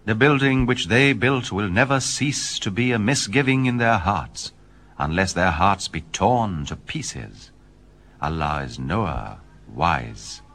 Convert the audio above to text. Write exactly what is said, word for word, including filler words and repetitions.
The building which they built will never cease to be a misgiving in their hearts, unless their hearts be torn to pieces. Allah is knower, wise.